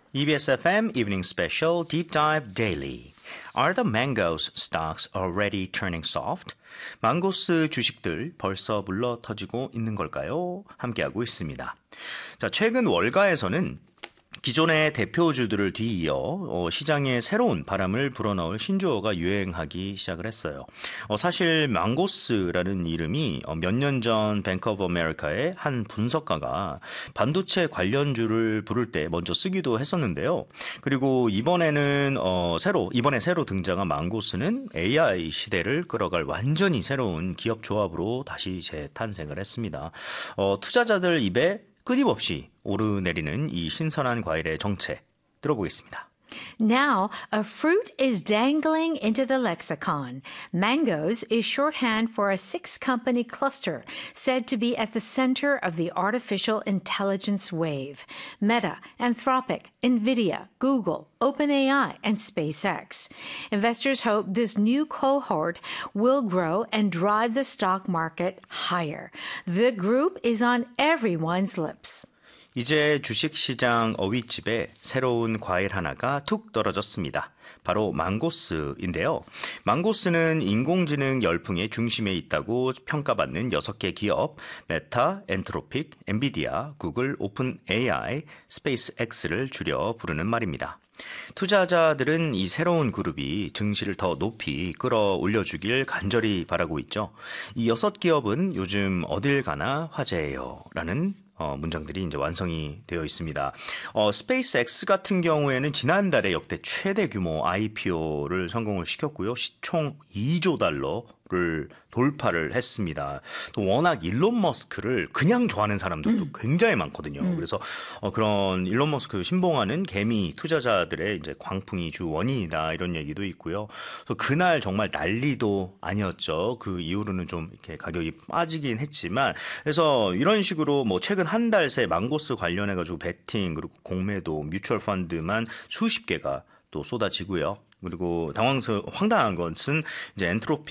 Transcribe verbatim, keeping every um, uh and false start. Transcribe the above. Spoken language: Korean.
E B S F M Evening Special Deep Dive Daily. Are the mangoes stocks already turning soft? 망고스 주식들 벌써 물러 터지고 있는 걸까요? 함께하고 있습니다. 자, 최근 월가에서는 기존의 대표주들을 뒤이어 어, 시장에 새로운 바람을 불어넣을 신조어가 유행하기 시작을 했어요. 어, 사실 망고스라는 이름이 어, 몇 년 전 뱅크 오브 아메리카의 한 분석가가 반도체 관련주를 부를 때 먼저 쓰기도 했었는데요. 그리고 이번에는 어, 새로 이번에 새로 등장한 망고스는 에이아이 시대를 끌어갈 완전히 새로운 기업 조합으로 다시 재탄생을 했습니다. 어, 투자자들 입에 끊임없이 오르내리는 이 신선한 과일의 정체 들어보겠습니다. Now, a fruit is dangling into the lexicon. Mangoes is shorthand for a six-company cluster said to be at the center of the artificial intelligence wave. Meta, Anthropic, NVIDIA, Google, OpenAI, and SpaceX. Investors hope this new cohort will grow and drive the stock market higher. The group is on everyone's lips. 이제 주식시장 어윗집에 새로운 과일 하나가 툭 떨어졌습니다. 바로 망고스인데요. 망고스는 인공지능 열풍의 중심에 있다고 평가받는 여섯 개 기업, 메타, 엔트로픽, 엔비디아, 구글, 오픈 에이아이, 스페이스X를 줄여 부르는 말입니다. 투자자들은 이 새로운 그룹이 증시를 더 높이 끌어올려주길 간절히 바라고 있죠. 이 여섯 기업은 요즘 어딜 가나 화제예요. 라는 어, 문장들이 이제 완성이 되어 있습니다. 어, 스페이스X 같은 경우에는 지난달에 역대 최대 규모 아이피오를 성공을 시켰고요. 시총 이조 달러를 돌파를 했습니다. 또 워낙 일론 머스크를 그냥 좋아하는 사람들도 음. 굉장히 많거든요. 음. 그래서 어, 그런 일론 머스크 신봉하는 개미 투자자들의 이제 광풍이 주 원인이다 이런 얘기도 있고요. 그래서 그날 정말 난리도 아니었죠. 그 이후로는 좀 이렇게 가격이 빠지긴 했지만 그래서 이런 식으로 뭐 최근 한 달 새 망고스 관련해가지고 베팅 그리고 공매도 뮤추얼 펀드만 수십 개가 또 쏟아지고요. 그리고 당황스 황당한 것은 이제 엔트로피